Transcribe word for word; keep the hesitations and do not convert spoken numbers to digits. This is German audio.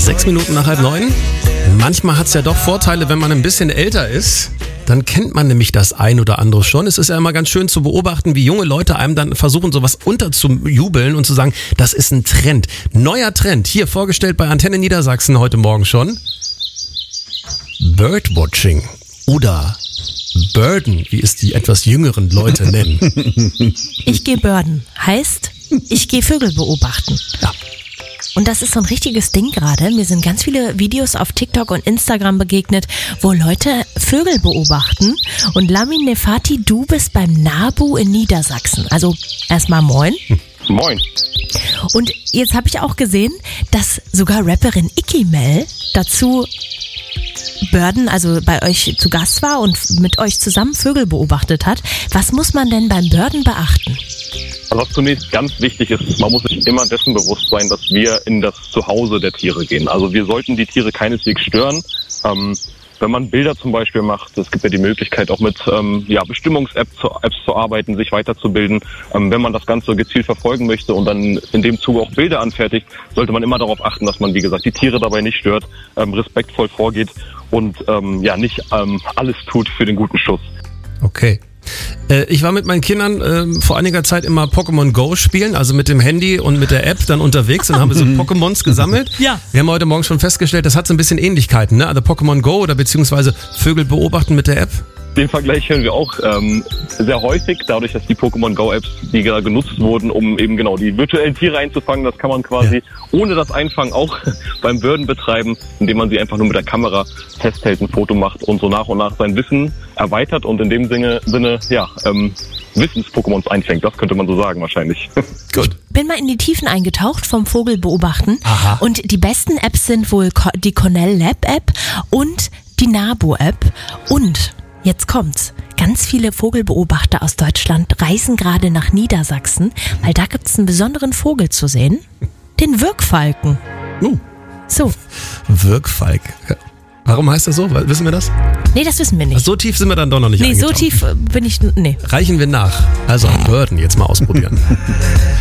Sechs Minuten nach halb neun. Manchmal hat es ja doch Vorteile, wenn man ein bisschen älter ist. Dann kennt man nämlich das ein oder andere schon. Es ist ja immer ganz schön zu beobachten, wie junge Leute einem dann versuchen, sowas unterzujubeln und zu sagen, das ist ein Trend. Neuer Trend, hier vorgestellt bei Antenne Niedersachsen heute Morgen schon. Birdwatching oder Birden, wie es die etwas jüngeren Leute nennen. Ich gehe Birden, heißt, ich gehe Vögel beobachten. Ja. Und das ist so ein richtiges Ding gerade. Mir sind ganz viele Videos auf TikTok und Instagram begegnet, wo Leute Vögel beobachten. Und Lamin Nefati, du bist beim NABU in Niedersachsen. Also erstmal moin. Moin. Und jetzt habe ich auch gesehen, dass sogar Rapperin Icky Mel dazu Birden, also bei euch zu Gast war und mit euch zusammen Vögel beobachtet hat. Was muss man denn beim Birden beachten? Also was zunächst ganz wichtig ist, man muss sich immer dessen bewusst sein, dass wir in das Zuhause der Tiere gehen. Also wir sollten die Tiere keineswegs stören. Ähm, wenn man Bilder zum Beispiel macht, es gibt ja die Möglichkeit auch mit ähm, ja, Bestimmungs-Apps zu, Apps zu arbeiten, sich weiterzubilden. Ähm, wenn man das Ganze gezielt verfolgen möchte und dann in dem Zuge auch Bilder anfertigt, sollte man immer darauf achten, dass man, wie gesagt, die Tiere dabei nicht stört, ähm, respektvoll vorgeht und ähm, ja nicht ähm, alles tut für den guten Schuss. Okay. Äh, ich war mit meinen Kindern äh, vor einiger Zeit immer Pokémon Go spielen, also mit dem Handy und mit der App dann unterwegs und haben wir so Pokémons gesammelt. Ja. Wir haben heute Morgen schon festgestellt, das hat so ein bisschen Ähnlichkeiten, ne? Also Pokémon Go oder beziehungsweise Vögel beobachten mit der App. Den Vergleich hören wir auch ähm, sehr häufig, dadurch, dass die Pokémon Go-Apps, die da genutzt wurden, um eben genau die virtuellen Tiere einzufangen, das kann man quasi ja. ohne das Einfangen auch beim Birden betreiben, indem man sie einfach nur mit der Kamera festhält, ein Foto macht und so nach und nach sein Wissen erweitert und in dem Sinne, Sinne ja, ähm, Wissens-Pokémons einfängt. Das könnte man so sagen wahrscheinlich. Gut. Bin mal in die Tiefen eingetaucht vom Vogel beobachten. Aha. Und die besten Apps sind wohl die Cornell Lab App und die NABU App und jetzt kommt's. Ganz viele Vogelbeobachter aus Deutschland reisen gerade nach Niedersachsen, weil da gibt's einen besonderen Vogel zu sehen. Den Wirkfalken. Uh. So. Wirkfalk. Warum heißt das so? Wissen wir das? Nee, das wissen wir nicht. So tief sind wir dann doch noch nicht Nee, eingetaucht. so tief bin ich, nee. Reichen wir nach. Also Birden jetzt mal ausprobieren.